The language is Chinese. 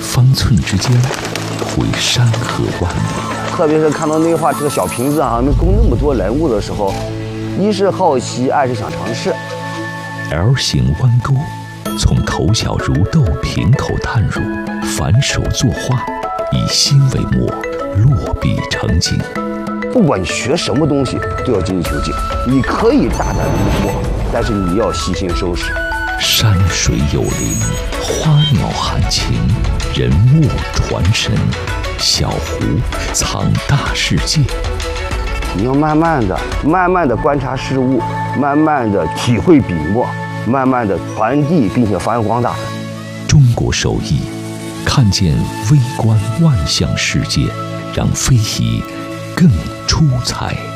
方寸之间，绘山河万里。 特别是看到内画这个小瓶子能供那么多人物的时候，一是好奇，二是想尝试。 L 型弯钩，从头小如豆瓶口探入，反手作画，以心为墨，落笔成景。 不管学什么东西，都要精益求精。你可以大胆的摸，但是你要细心收拾。 山水有灵，花鸟含情，人物传神，小湖藏大世界。 你要慢慢的观察事物，慢慢的体会笔墨，慢慢的传递，并且发扬光大。 中国手艺，看见微观万象世界，让非遗更出彩。